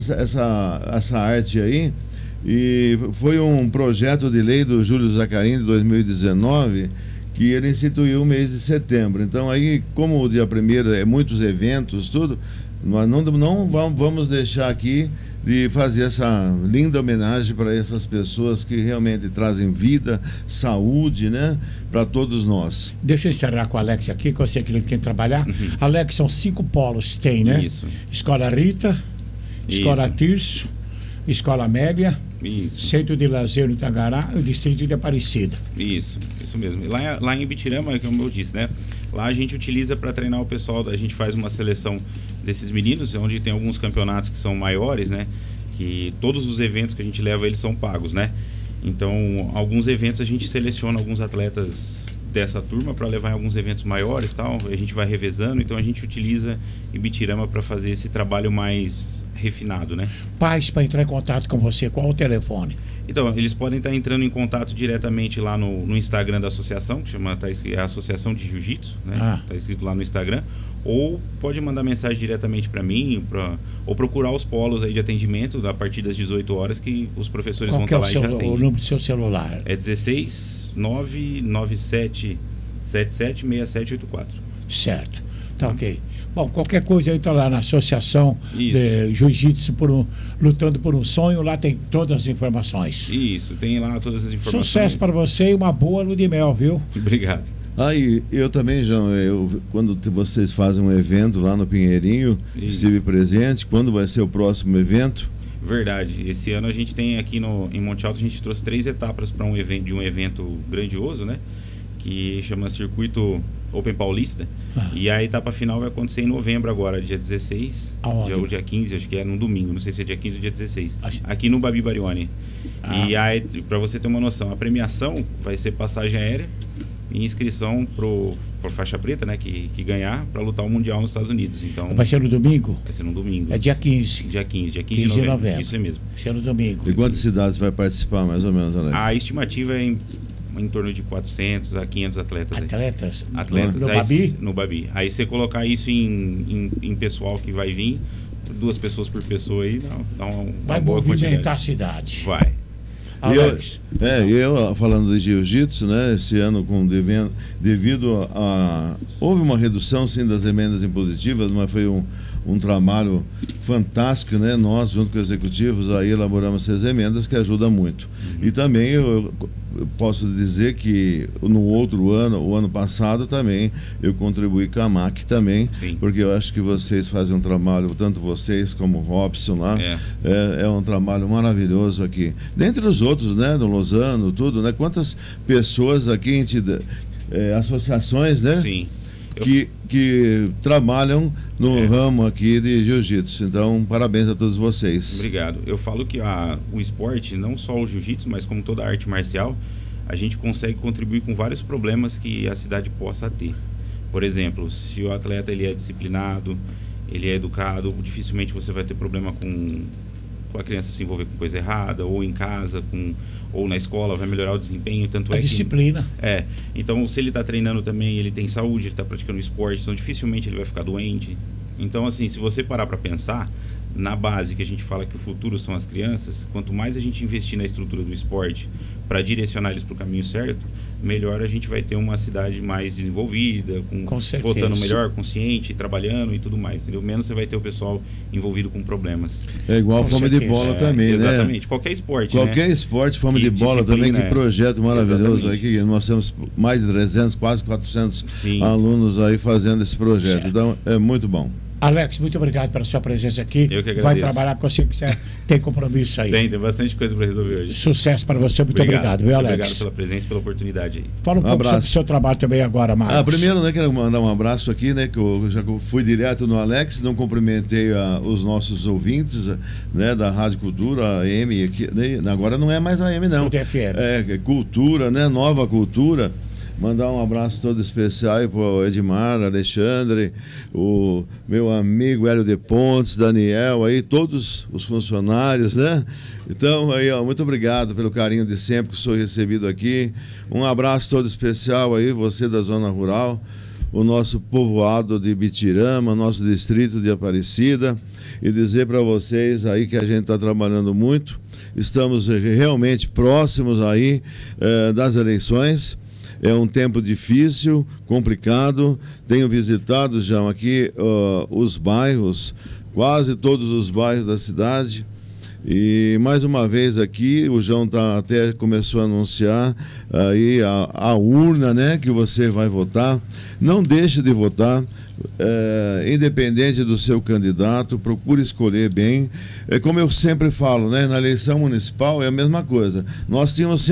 essa arte aí, e foi um projeto de lei do Júlio Zaccarin de 2019 que ele instituiu o mês de setembro. Então aí, como o dia 1º é muitos eventos, tudo, nós não vamos deixar aqui de fazer essa linda homenagem para essas pessoas que realmente trazem vida, saúde, né, para todos nós. Deixa eu encerrar com o Alex aqui, que eu sei que ele tem que trabalhar. Alex, são 5 polos que tem, né? Isso. Escola Rita, Escola Isso. Tirso, Escola Média, Isso. Centro de Lazer no Tangará e o Distrito de Aparecida. Isso mesmo. Lá em Ibitirama, como eu disse, né? Lá a gente utiliza para treinar o pessoal, a gente faz uma seleção desses meninos, onde tem alguns campeonatos que são maiores, né? Que todos os eventos que a gente leva, eles são pagos, né? Então, alguns eventos a gente seleciona alguns atletas dessa turma para levar em alguns eventos maiores, tal. A gente vai revezando, então a gente utiliza Ibitirama para fazer esse trabalho mais refinado, né? Pais, para entrar em contato com você, qual o telefone? Então, eles podem estar entrando em contato diretamente lá no Instagram da associação, que chama, é a Associação de Jiu-Jitsu, né? Tá escrito lá no Instagram. Ou pode mandar mensagem diretamente para mim, ou procurar os polos aí de atendimento a partir das 18 horas, que os professores vão estar lá e já atendem. O número do seu celular? É 16 997 77 6784. Certo. Tá ok. Bom, qualquer coisa aí tá lá na Associação de Jiu-Jitsu lutando por um sonho, lá tem todas as informações. Isso, tem lá todas as informações. Sucesso para você e uma boa lua de mel, viu? Obrigado. E eu também, João, quando vocês fazem um evento lá no Pinheirinho, estive presente. Quando vai ser o próximo evento? Verdade. Esse ano a gente tem aqui em Monte Alto, a gente trouxe 3 etapas para um evento grandioso, né? Que chama Circuito Open Paulista. E a etapa final vai acontecer em novembro agora, dia 16. Ou dia 15, acho que é no domingo, não sei se é dia 15 ou dia 16. Aqui no Babi Barione. E aí, para você ter uma noção, a premiação vai ser passagem aérea e inscrição pro faixa preta, né, que ganhar para lutar o Mundial nos Estados Unidos. Então, vai ser no domingo? Vai ser no domingo. É dia 15. Dia 15 de novembro. Isso é mesmo. Vai ser no domingo. E quantas cidades vai participar, mais ou menos, Alex? A estimativa é em torno de 400 a 500 atletas. Atletas? Atletas. No Babi? No Babi. Aí você colocar isso em pessoal que vai vir, 2 pessoas por pessoa aí, dá uma vai boa movimentar quantidade. a cidade. Vai. Eu falando de jiu-jitsu, né, esse ano devido a houve uma redução sim das emendas impositivas, mas foi um trabalho fantástico, né? Nós, junto com os executivos, aí elaboramos essas emendas que ajudam muito. E também eu posso dizer que no outro ano, o ano passado também, eu contribuí com a MAC também, porque eu acho que vocês fazem um trabalho, tanto vocês como o Robson lá, é um trabalho maravilhoso aqui. Dentre os outros, né? No Lozano, tudo, né? Quantas pessoas aqui, associações, né? Sim. Que trabalham no ramo aqui de jiu-jitsu. Então, parabéns a todos vocês. Obrigado. Eu falo que o esporte, não só o jiu-jitsu, mas como toda a arte marcial, a gente consegue contribuir com vários problemas que a cidade possa ter. Por exemplo, se o atleta ele é disciplinado, ele é educado, dificilmente você vai ter problema com a criança se envolver com coisa errada, ou em casa, ou na escola, vai melhorar o desempenho. Tanto disciplina. Então, se ele está treinando também, ele tem saúde, ele está praticando esporte, então dificilmente ele vai ficar doente. Então, assim, se você parar para pensar, na base que a gente fala que o futuro são as crianças, quanto mais a gente investir na estrutura do esporte para direcionar eles para o caminho certo, melhor a gente vai ter uma cidade mais desenvolvida, votando melhor, consciente, trabalhando e tudo mais, entendeu? Menos você vai ter o pessoal envolvido com problemas. É igual a fome de bola também, né? Exatamente, qualquer esporte. Qualquer esporte, fome de bola também, que projeto maravilhoso. Aqui nós temos mais de 300, quase 400 alunos aí fazendo esse projeto. Então, é muito bom. Alex, muito obrigado pela sua presença aqui. Eu que agradeço. Vai trabalhar com você, você tem compromisso aí. Tem bastante coisa para resolver hoje. Sucesso para você, muito obrigado, viu, Alex? Obrigado pela presença e pela oportunidade aí. Fala um pouco sobre o seu trabalho também agora, Marcos. Primeiro, né, quero mandar um abraço aqui, né, que eu já fui direto no Alex, não cumprimentei os nossos ouvintes, né, da Rádio Cultura, AM, aqui, né, agora não é mais AM, não. É Cultura, né, Nova Cultura. Mandar um abraço todo especial para o Edmar, Alexandre, o meu amigo Hélio de Pontes, Daniel, aí, todos os funcionários, né? Então, aí, muito obrigado pelo carinho de sempre que sou recebido aqui. Um abraço todo especial aí, você da Zona Rural. o nosso povoado de Bitirama, nosso distrito de Aparecida, e dizer para vocês aí que a gente está trabalhando muito. Estamos realmente próximos aí das eleições. É um tempo difícil, complicado. Tenho visitado já aqui os bairros, quase todos os bairros da cidade. E mais uma vez aqui, o João até começou a anunciar aí a urna, né, que você vai votar. Não deixe de votar. Independente do seu candidato, procure escolher bem. Como eu sempre falo, né, na eleição municipal é a mesma coisa. Nós tínhamos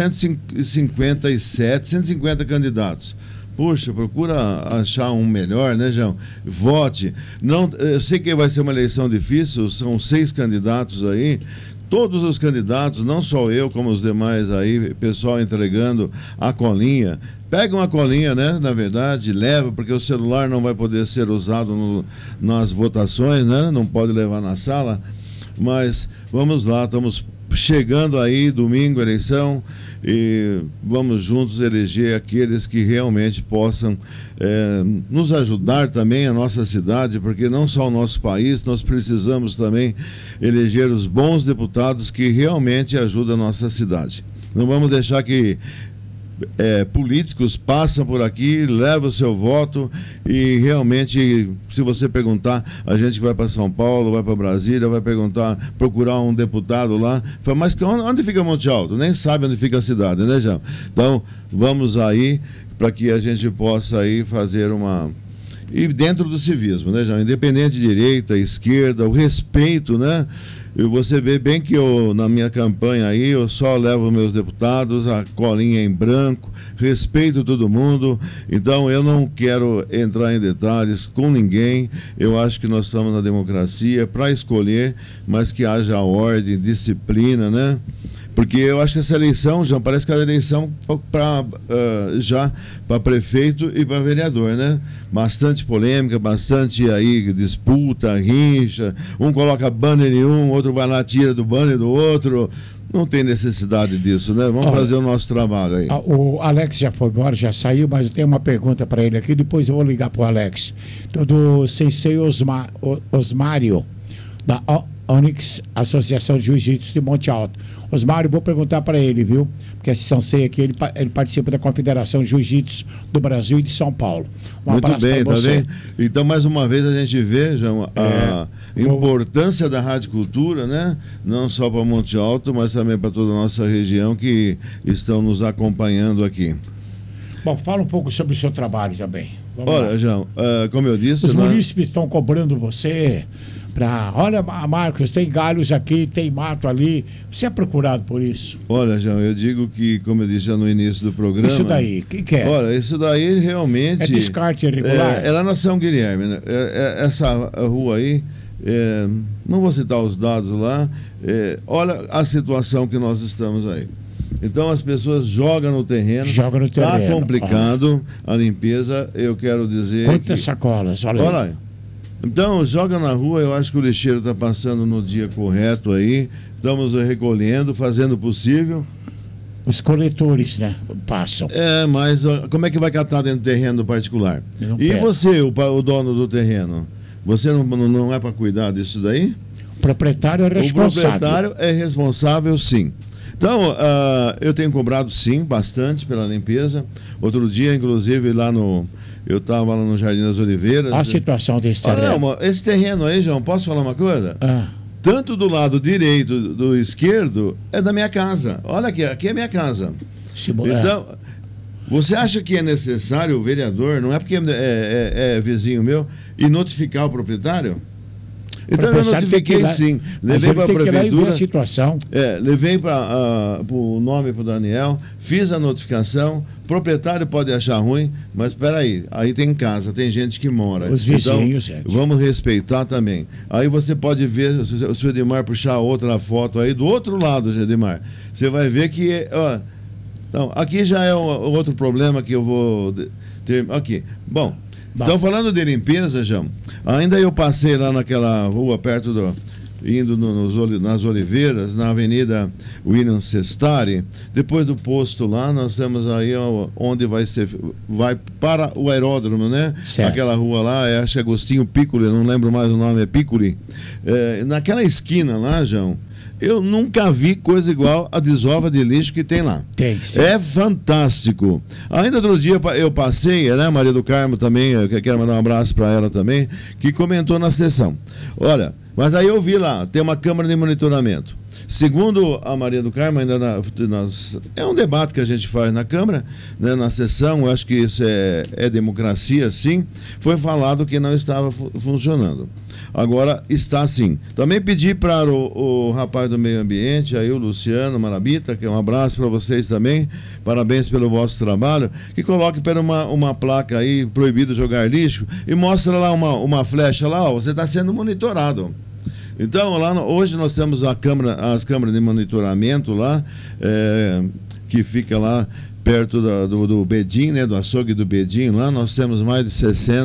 150 candidatos. Puxa, procura achar um melhor, né, João? Vote. Não, eu sei que vai ser uma eleição difícil, são 6 candidatos aí. Todos os candidatos, não só eu, como os demais aí, pessoal entregando a colinha. Pega uma colinha, né? Na verdade, leva, porque o celular não vai poder ser usado nas votações, né? Não pode levar na sala. Mas vamos lá, estamos chegando aí, domingo, eleição, e vamos juntos eleger aqueles que realmente possam nos ajudar também, a nossa cidade, porque não só o nosso país, nós precisamos também eleger os bons deputados que realmente ajudam a nossa cidade. Não vamos deixar que políticos passam por aqui, levam o seu voto e realmente, se você perguntar, a gente vai para São Paulo, vai para Brasília, vai procurar um deputado lá, fala, mas onde fica Monte Alto? Nem sabe onde fica a cidade, né, João? Então, vamos aí para que a gente possa aí fazer uma... E dentro do civismo, né, João? Independente de direita, esquerda, o respeito, né? E você vê bem que na minha campanha aí, eu só levo meus deputados, a colinha em branco, respeito todo mundo. Então, eu não quero entrar em detalhes com ninguém. Eu acho que nós estamos na democracia para escolher, mas que haja ordem, disciplina, né? Porque eu acho que essa eleição, já parece que é a eleição já para prefeito e para vereador, né? Bastante polêmica, bastante aí disputa, rincha, um coloca banner em um, outro vai lá, tira do banner do outro. Não tem necessidade disso, né? Vamos fazer o nosso trabalho aí. O Alex já foi embora, já saiu, mas eu tenho uma pergunta para ele aqui, depois eu vou ligar para o Alex. Do Sensei Osmário, da Onyx, Associação de Jiu-Jitsu de Monte Alto. Osmário, vou perguntar para ele, viu? Porque esse Sensei aqui, ele participa da Confederação Jiu-Jitsu do Brasil e de São Paulo. Muito bem, tá bem? Então, mais uma vez, a gente vê, João, a importância da Rádio Cultura, né? Não só para Monte Alto, mas também para toda a nossa região que estão nos acompanhando aqui. Bom, fala um pouco sobre o seu trabalho também. Olha, João, como eu disse... Os munícipes estão cobrando você... Olha, Marcos, tem galhos aqui, tem mato ali. Você é procurado por isso? Olha, João, eu digo que, como eu disse já no início do programa... Isso daí, o que é? Olha, isso daí realmente... É descarte irregular? É lá na São Guilherme, né? Essa rua aí, não vou citar os dados lá, olha a situação que nós estamos aí. Então as pessoas jogam no terreno. Está complicado a limpeza, eu quero dizer... Quantas sacolas? Olha aí. Então, joga na rua, eu acho que o lixeiro está passando no dia correto aí, estamos recolhendo, fazendo o possível. Os coletores, né, passam. Mas como é que vai catar dentro do terreno particular? E você, o dono do terreno, você não é para cuidar disso daí? O proprietário é responsável. O proprietário é responsável, sim. Então, eu tenho cobrado, sim, bastante pela limpeza. Outro dia, inclusive, eu estava lá no Jardim das Oliveiras. A situação desse terreno. Esse terreno aí, João, posso falar uma coisa? Tanto do lado direito do esquerdo é da minha casa. Olha aqui é minha casa. Então, você acha que é necessário o vereador, não é porque é vizinho meu, e notificar o proprietário? Então eu notifiquei, sim. Levei para a prefeitura. A situação. Levei o nome para o Daniel, fiz a notificação. O proprietário pode achar ruim, mas espera aí tem casa, tem gente que mora. Os vizinhos, então, vamos respeitar também. Aí você pode ver, se o Edmar puxar outra foto aí do outro lado, Edmar, você vai ver que então, aqui já é outro problema que eu vou ter aqui. Bom, então falando de limpeza, João, ainda eu passei lá naquela rua perto indo nas Oliveiras, na Avenida William Sestari. Depois do posto lá, nós temos aí onde vai para o aeródromo, né? Certo. Aquela rua lá, acho que é Agostinho Piccoli, não lembro mais o nome, é Piccoli. Naquela esquina lá, João, eu nunca vi coisa igual a desova de lixo que tem lá. Tem, sim. É fantástico. Ainda outro dia eu passei, né, Maria do Carmo também, eu quero mandar um abraço para ela também, que comentou na sessão. Olha, mas aí eu vi lá, tem uma câmara de monitoramento. Segundo a Maria do Carmo, ainda é um debate que a gente faz na Câmara, né, na sessão, eu acho que isso é democracia, sim. Foi falado que não estava funcionando. Agora está sim. Também pedi para o rapaz do meio ambiente, aí o Luciano Marabita, que é um abraço para vocês também, parabéns pelo vosso trabalho, que coloque para uma placa aí, proibido jogar lixo, e mostra lá uma flecha lá, ó, você está sendo monitorado. Então, lá hoje nós temos as câmaras de monitoramento lá, que fica lá perto do Bedim, né, do açougue do Bedim, lá nós temos mais de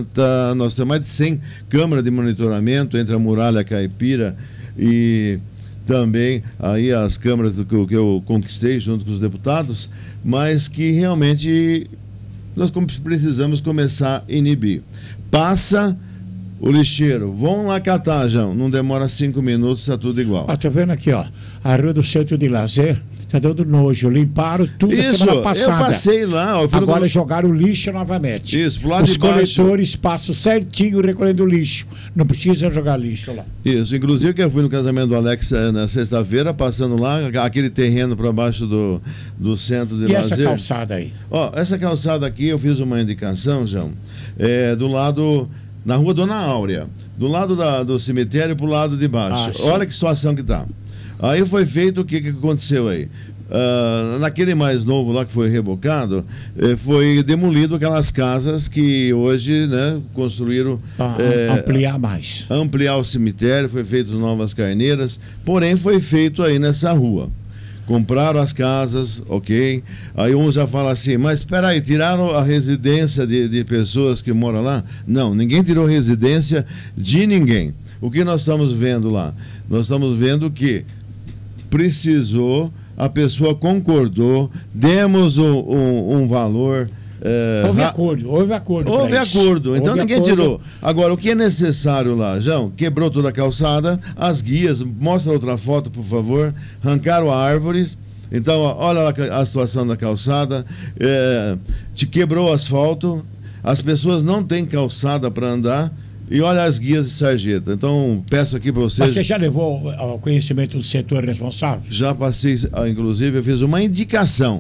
100 câmaras de monitoramento entre a Muralha Caipira e também aí as câmaras que eu conquistei junto com os deputados, mas que realmente nós precisamos começar a inibir. Passa o lixeiro, vão lá catar, João, não demora 5 minutos, está tudo igual. Tá vendo aqui, ó, a Rua do Centro de Lazer tá dando nojo, limparam tudo isso, semana passada. Eu passei lá. Agora jogaram o lixo novamente. Isso, pro lado os de baixo. coletores passam certinho recolhendo o lixo. Não precisa jogar lixo lá. Isso, inclusive que eu fui no casamento do Alex na sexta-feira, passando lá, aquele terreno para baixo do centro de lazer. E essa calçada aí? Ó, essa calçada aqui, eu fiz uma indicação, João, do lado, na rua Dona Áurea, do lado do cemitério pro lado de baixo. Olha que situação que tá. Aí foi feito, o que aconteceu aí? Naquele mais novo lá que foi rebocado, foi demolido aquelas casas que hoje, né, construíram ampliar mais. Ampliar o cemitério, foi feito novas carneiras, porém foi feito aí nessa rua. Compraram as casas, ok? Aí um já fala assim, mas espera aí, tiraram a residência de pessoas que moram lá? Não, ninguém tirou residência de ninguém. O que nós estamos vendo lá? Nós estamos vendo que precisou, a pessoa concordou, demos um valor. Houve acordo. Houve acordo, então ninguém tirou. Agora, o que é necessário lá, João? Quebrou toda a calçada, as guias, mostra outra foto, por favor, arrancaram árvores. Então, olha lá a situação da calçada, te quebrou o asfalto, as pessoas não têm calçada para andar. E olha as guias de sarjeta. Então, peço aqui para vocês... Você já levou ao conhecimento do setor responsável? Já passei, inclusive, eu fiz uma indicação.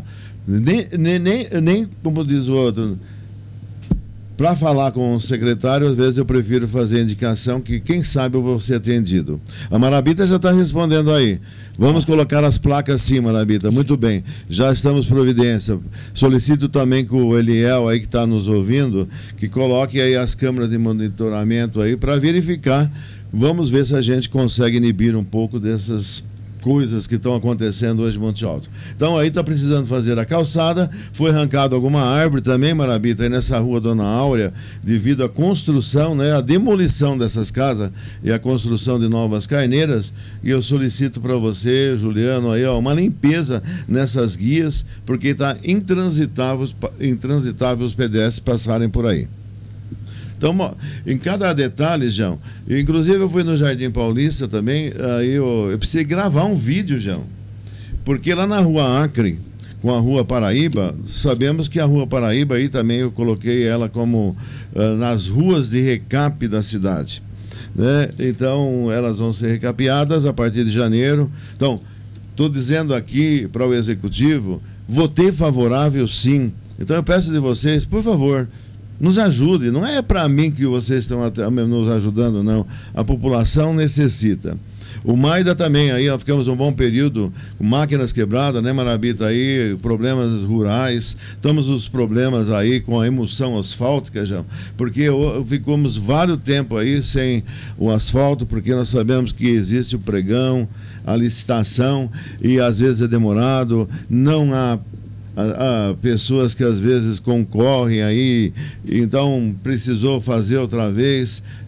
Nem como diz o outro, para falar com o secretário, às vezes eu prefiro fazer indicação que, quem sabe, eu vou ser atendido. A Marabita já está respondendo aí. Vamos colocar as placas sim, Marabita. Muito bem. Já estamos providência. Solicito também que o Eliel aí que está nos ouvindo, que coloque aí as câmeras de monitoramento aí para verificar. Vamos ver se a gente consegue inibir um pouco dessas coisas que estão acontecendo hoje em Monte Alto. Então aí está precisando fazer a calçada, foi arrancado alguma árvore também, Marabita, aí nessa rua Dona Áurea, devido à construção, né, a demolição dessas casas e a construção de novas carneiras, e eu solicito para você, Juliano, aí, ó, uma limpeza nessas guias, porque está intransitável os pedestres passarem por aí. Então, em cada detalhe, João, inclusive eu fui no Jardim Paulista também, aí eu precisei gravar um vídeo, João, porque lá na Rua Acre, com a Rua Paraíba, sabemos que a Rua Paraíba aí também eu coloquei ela como nas ruas de recap da cidade, né? Então, elas vão ser recapeadas a partir de janeiro. Então, estou dizendo aqui para o Executivo, votei favorável sim. Então, eu peço de vocês, por favor, nos ajude, não é para mim que vocês estão nos ajudando, não. A população necessita. O Maida também, aí ó, ficamos um bom período com máquinas quebradas, né, Marabita, aí, problemas rurais, estamos os problemas aí com a emulsão asfáltica já, porque ficamos vários tempos aí sem o asfalto, porque nós sabemos que existe o pregão, a licitação, e às vezes é demorado, não há pessoas que às vezes concorrem aí, então precisou fazer outra vez,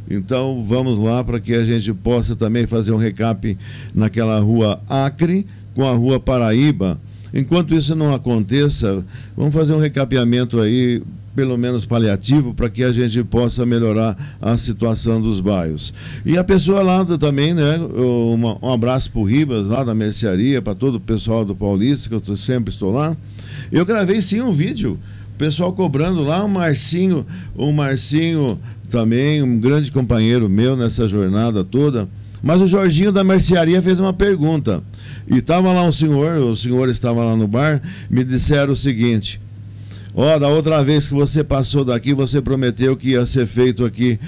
Então vamos lá para que a gente possa também fazer um recap naquela rua Acre com a rua Paraíba. Enquanto isso não aconteça, vamos fazer um recapeamento aí, pelo menos paliativo, para que a gente possa melhorar a situação dos bairros. E a pessoa lá também, né, um abraço para o Ribas, lá da mercearia, para todo o pessoal do Paulista, que eu sempre estou lá. Eu gravei sim um vídeo, o pessoal cobrando lá, o Marcinho também, um grande companheiro meu nessa jornada toda. Mas o Jorginho da mercearia fez uma pergunta. E estava lá o senhor estava lá no bar, me disseram o seguinte: da outra vez que você passou daqui, você prometeu que ia ser feito aqui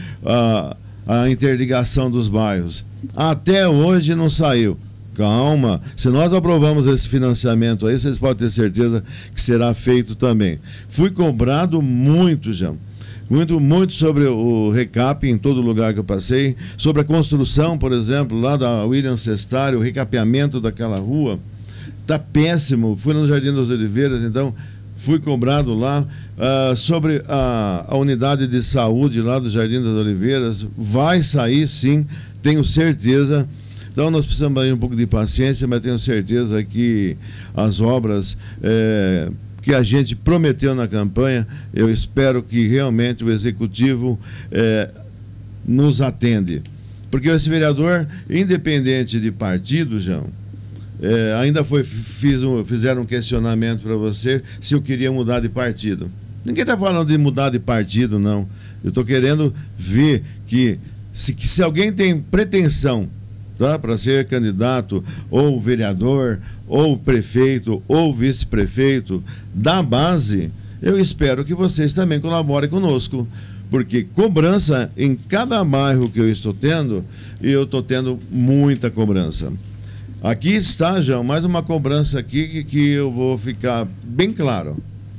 a interligação dos bairros. Até hoje não saiu. Calma, se nós aprovamos esse financiamento aí, vocês podem ter certeza que será feito também. Fui cobrado muito, já. Muito sobre o recap em todo lugar que eu passei, sobre a construção, por exemplo, lá da William Cestário, o recapeamento daquela rua, está péssimo. Fui no Jardim das Oliveiras, então fui cobrado lá, sobre a unidade de saúde lá do Jardim das Oliveiras, vai sair sim, tenho certeza. Então nós precisamos aí um pouco de paciência, mas tenho certeza que as obras que a gente prometeu na campanha, eu espero que realmente o Executivo nos atende. Porque esse vereador, independente de partido, João, ainda fizeram um questionamento para você se eu queria mudar de partido. Ninguém está falando de mudar de partido, não. Eu estou querendo ver que se alguém tem pretensão, tá, para ser candidato, ou vereador, ou prefeito, ou vice-prefeito da base, eu espero que vocês também colaborem conosco, porque cobrança em cada bairro que eu estou tendo, e eu estou tendo muita cobrança. Aqui está, João, mais uma cobrança aqui que eu vou ficar bem claro,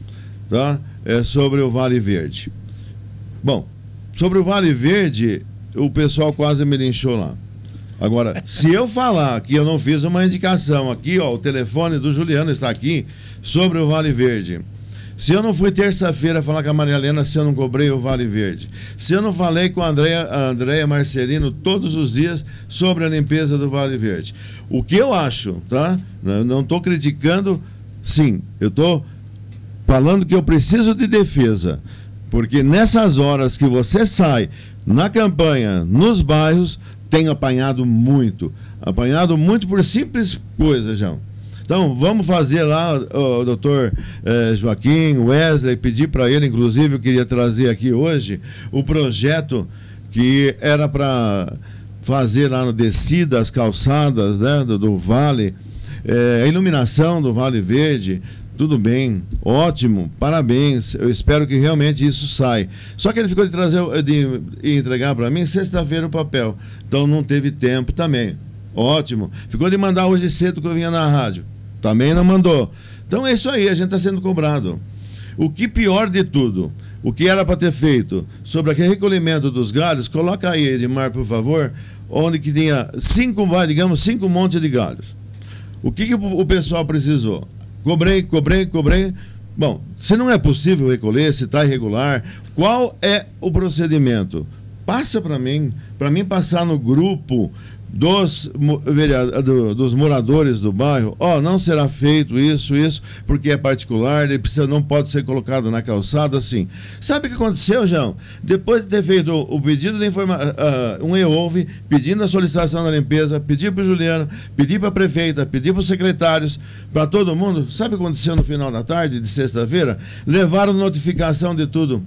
tá? É sobre o Vale Verde. Bom, sobre o Vale Verde, o pessoal quase me linchou lá. Agora, se eu falar que eu não fiz uma indicação aqui, o telefone do Juliano está aqui, sobre o Vale Verde. Se eu não fui terça-feira falar com a Maria Helena, se eu não cobrei o Vale Verde. Se eu não falei com a Andréia Marcelino todos os dias sobre a limpeza do Vale Verde. O que eu acho, tá? Não estou criticando, sim. Eu estou falando que eu preciso de defesa. Porque nessas horas que você sai na campanha, nos bairros, tenho apanhado muito por simples coisas, João. Então, vamos fazer lá, o doutor Joaquim, Wesley, pedir para ele, inclusive, eu queria trazer aqui hoje, o projeto que era para fazer lá no descida, as calçadas, né, do Vale, a iluminação do Vale Verde. Tudo bem, ótimo, parabéns. Eu espero que realmente isso saia. Só que ele ficou de entregar para mim sexta-feira o papel. Então não teve tempo também. Ótimo. Ficou de mandar hoje cedo que eu vinha na rádio. Também não mandou. Então é isso aí, a gente está sendo cobrado. O que pior de tudo, o que era para ter feito sobre aquele recolhimento dos galhos, coloca aí, Edmar, por favor, onde que tinha 5 montes de galhos. O que o pessoal precisou? Cobrei. Bom, se não é possível recolher, se está irregular, qual é o procedimento? Passa para mim passar no grupo dos moradores do bairro, não será feito isso, porque é particular, ele não pode ser colocado na calçada, assim. Sabe o que aconteceu, João? Depois de ter feito o pedido de informação, um EOV, pedindo a solicitação da limpeza, pedir para o Juliano, pedir para a prefeita, pedir para os secretários, para todo mundo, sabe o que aconteceu no final da tarde de sexta-feira? Levaram notificação de tudo.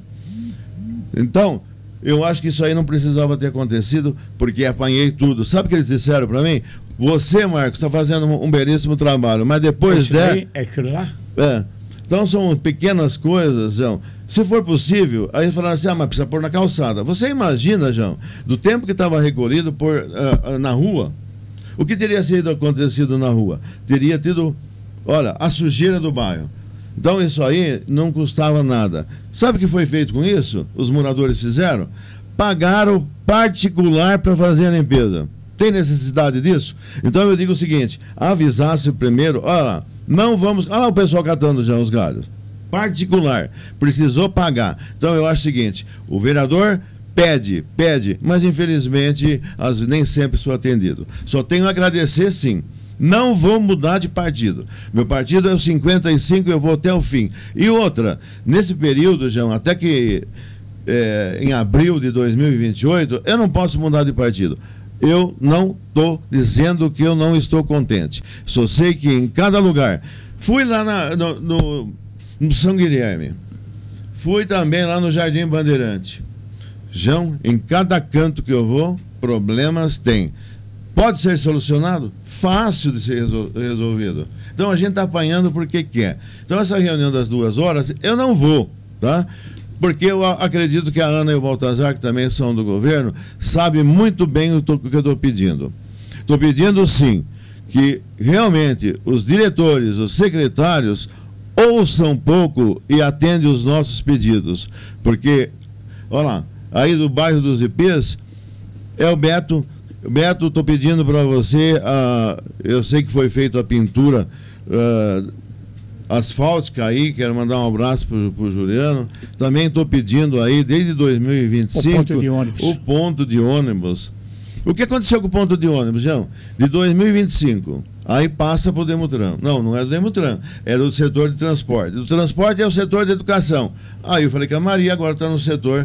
Então, eu acho que isso aí não precisava ter acontecido, porque apanhei tudo. Sabe o que eles disseram para mim? Você, Marcos, está fazendo um belíssimo trabalho, mas depois é aquilo lá? Então são pequenas coisas, João. Se for possível, aí eles falaram assim, mas precisa pôr na calçada. Você imagina, João, do tempo que estava recolhido na rua, o que teria acontecido na rua? Teria tido, a sujeira do bairro. Então isso aí não custava nada. Sabe o que foi feito com isso? Os moradores fizeram? Pagaram particular para fazer a limpeza. Tem necessidade disso? Então eu digo o seguinte, avisasse primeiro, não vamos... Olha lá o pessoal catando já os galhos. Particular, precisou pagar. Então eu acho o seguinte, o vereador pede, mas infelizmente nem sempre sou atendido. Só tenho a agradecer, sim. Não vou mudar de partido. Meu partido é o 55 e eu vou até o fim. E outra, nesse período, João, até que em abril de 2028, eu não posso mudar de partido. Eu não estou dizendo que eu não estou contente. Só sei que em cada lugar. Fui lá no São Guilherme. Fui também lá no Jardim Bandeirante. João, em cada canto que eu vou, problemas tem. Pode ser solucionado? Fácil de ser resolvido. Então a gente está apanhando porque quer. Então essa reunião das 2 horas, eu não vou, tá? Porque eu acredito que a Ana e o Baltazar, que também são do governo, sabem muito bem o que eu estou pedindo. Estou pedindo, sim, que realmente os diretores, os secretários, ouçam pouco e atendem os nossos pedidos. Porque, olha lá, aí do bairro dos IPs, é o Beto. Beto, estou pedindo para você, eu sei que foi feita a pintura asfáltica aí, quero mandar um abraço para o Juliano. Também estou pedindo aí, desde 2025, o ponto de ônibus. O que aconteceu com o ponto de ônibus, João? De 2025, aí passa para o Demutran. Não é do Demutran, é do setor de transporte. Do transporte é o setor de educação. Aí eu falei que a Maria agora está no setor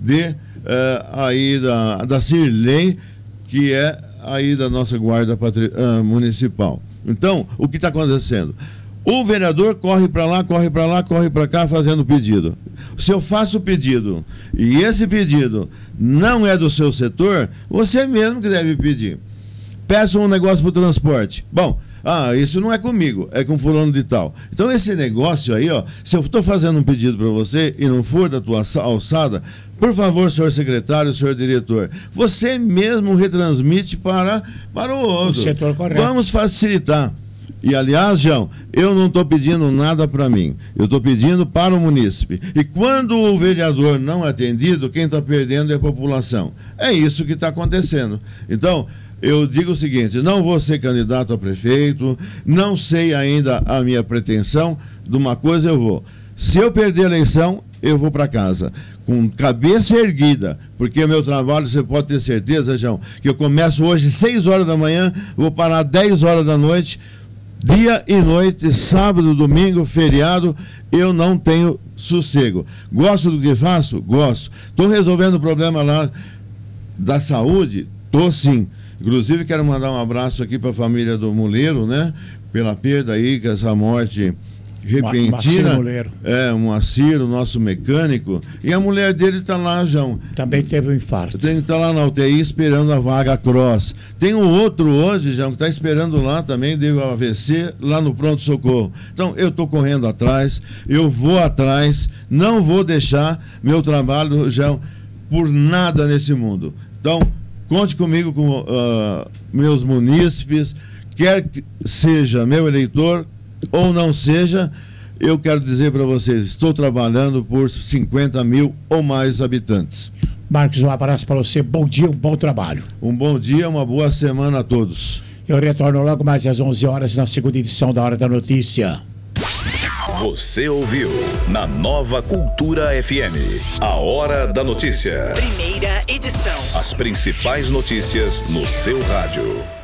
aí da Cirlei, que é aí da nossa guarda municipal. Então, o que está acontecendo? O vereador corre para lá, corre para cá fazendo pedido. Se eu faço o pedido e esse pedido não é do seu setor, você mesmo que deve pedir. Peça um negócio para o transporte. Bom, isso não é comigo, é com fulano de tal. Então esse negócio aí, se eu estou fazendo um pedido para você e não for da tua alçada, por favor, senhor secretário, senhor diretor, você mesmo retransmite para o outro. O setor correto. Vamos facilitar. E, aliás, João, eu não estou pedindo nada para mim. Eu estou pedindo para o munícipe. E quando o vereador não é atendido, quem está perdendo é a população. É isso que está acontecendo. Então, eu digo o seguinte, não vou ser candidato a prefeito, não sei ainda a minha pretensão, de uma coisa eu vou. Se eu perder a eleição, eu vou para casa, com cabeça erguida, porque o meu trabalho, você pode ter certeza, João, que eu começo hoje 6 horas da manhã, vou parar 10 horas da noite, dia e noite, sábado, domingo, feriado, eu não tenho sossego. Gosto do que faço? Gosto. Estou resolvendo o problema lá da saúde? Estou sim. Inclusive, quero mandar um abraço aqui para a família do Muleiro, né? Pela perda aí, com essa morte repentina. O Moacir, o nosso mecânico. E a mulher dele está lá, João. Também teve um infarto. Tem que estar lá na UTI esperando a vaga cross. Tem um outro hoje, João, que está esperando lá também, deu AVC, lá no pronto-socorro. Então, eu estou correndo atrás, eu vou atrás, não vou deixar meu trabalho, João, por nada nesse mundo. Então, conte comigo, com meus munícipes, quer que seja meu eleitor ou não seja, eu quero dizer para vocês, estou trabalhando por 50 mil ou mais habitantes. Marcos, um abraço para você, bom dia, um bom trabalho. Um bom dia, uma boa semana a todos. Eu retorno logo mais às 11 horas na segunda edição da Hora da Notícia. Você ouviu na Nova Cultura FM, a Hora da Notícia. Primeira edição. As principais notícias no seu rádio.